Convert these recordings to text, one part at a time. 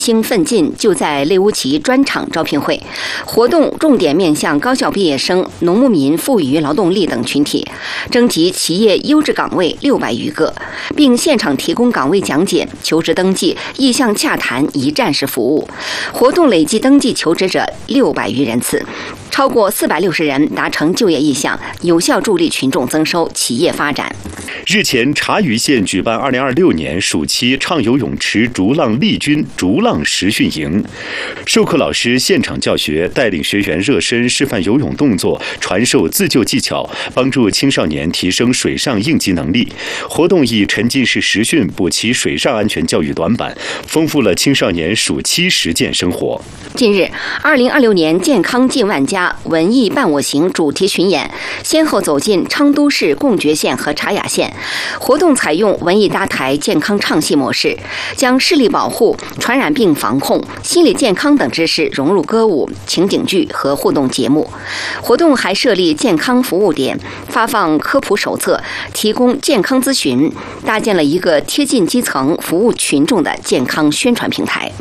兴奋进就在类乌旗专场招聘会，活动重点面向高校毕业生、农牧民、富余劳动力等群体，征集企业优质岗位600余个，并现场提供岗位讲解、求职登记、意向洽谈一站式服务。活动累计登记求职者600余人次，超过460人达成就业意向，有效助力群众增收、企业发展。 日前，茶余县举办2026年暑期畅游泳池逐浪丽军逐浪实训营，授课老师现场教学，带领学员热身示范游泳动作，传授自救技巧，帮助青少年提升水上应急能力。活动以沉浸式实训补齐水上安全教育短板，丰富了青少年暑期实践生活。 近日，2026年健康近万家文艺伴我行主题巡演先后走进昌都市贡觉县和茶雅县。活动采用文艺搭台、健康唱戏模式，将视力保护、传染病防控、心理健康等知识融入歌舞、情景剧和互动节目。活动还设立健康服务点，发放科普手册，提供健康咨询，搭建了一个贴近基层、服务群众的健康宣传平台。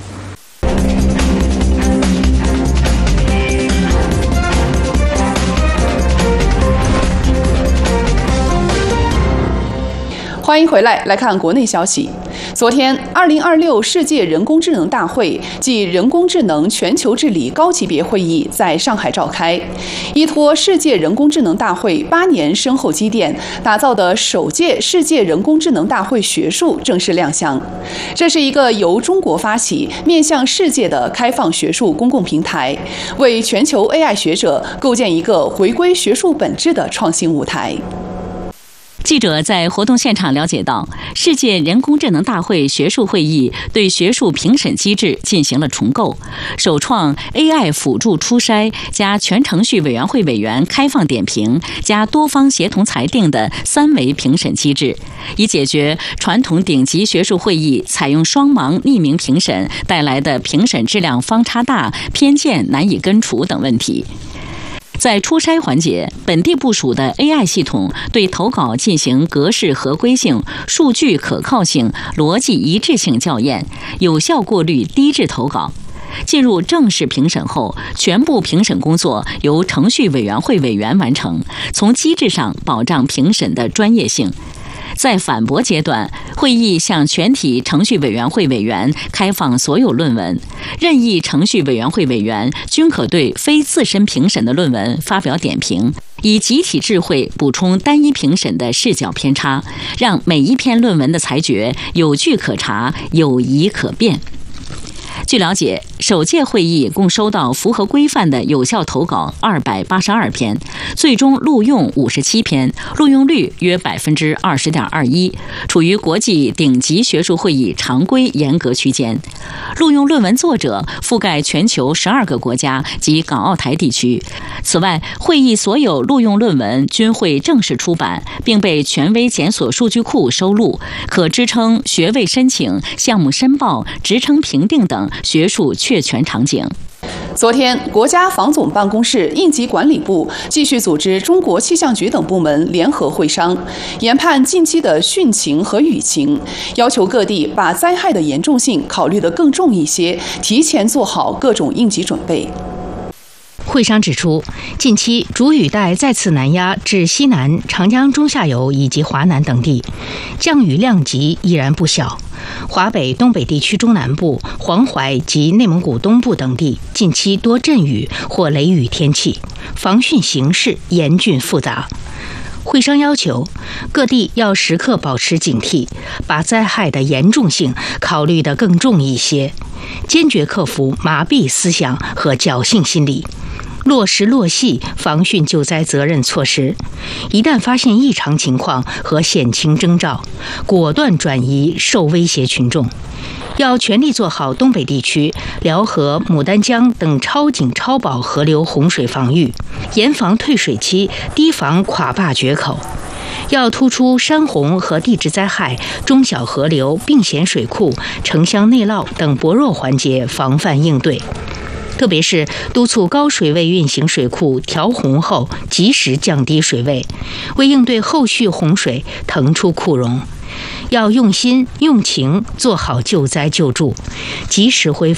欢迎回来，来看国内消息。昨天，2026世界人工智能大会暨人工智能全球治理高级别会议在上海召开。依托世界人工智能大会8年深厚积淀，打造的首届世界人工智能大会学术正式亮相。这是一个由中国发起、面向世界的开放学术公共平台，为全球 AI 学者构建一个回归学术本质的创新舞台。 记者在活动现场了解到，世界人工智能大会学术会议对学术评审机制进行了重构，首创 AI 辅助初筛加全程序委员会委员开放点评加多方协同裁定的3维评审机制，以解决传统顶级学术会议采用双盲匿名评审带来的评审质量方差大、偏见难以根除等问题。在初筛环节，本地部署的 AI 系统对投稿进行格式合规性、数据可靠性、逻辑一致性校验，有效过滤低质投稿。进入正式评审后，全部评审工作由程序委员会委员完成，从机制上保障评审的专业性。在反驳阶段，会议向全体程序委员会委员开放所有论文，任意程序委员会委员均可对非自身评审的论文发表点评，以集体智慧补充单一评审的视角偏差，让每一篇论文的裁决有据可查、有疑可辨。据了解，首届会议共收到符合规范的有效投稿282篇，最终录用57篇，录用率约20.21%，处于国际顶级学术会议常规严格区间。录用论文作者覆盖全球12个国家及港澳台地区。此外，会议所有录用论文均会正式出版，并被权威检索数据库收录，可支撑学位申请、项目申报、职称评定等学术确权场景。 昨天，国家防总办公室应急管理部继续组织中国气象局等部门联合会商，研判近期的汛情和雨情，要求各地把灾害的严重性考虑得更重一些，提前做好各种应急准备。 会商指出，近期主雨带再次南压至西南、长江中下游以及华南等地，降雨量级依然不小。华北、东北地区中南部、黄淮及内蒙古东部等地近期多阵雨或雷雨天气，防汛形势严峻复杂。会商要求各地要时刻保持警惕，把灾害的严重性考虑得更重一些，坚决克服麻痹思想和侥幸心理，落实落细防汛救灾责任措施。一旦发现异常情况和险情征兆，果断转移受威胁群众。要全力做好东北地区辽河、牡丹江等超警超保河流洪水防御，严防退水期，提防垮坝决口。要突出山洪和地质灾害、中小河流、并险水库、城乡内涝等薄弱环节防范应对。特别是督促高水位运行水库调洪后及时降低水位，为应对后续洪水腾出库容。要用心用情做好救灾救助，及时恢复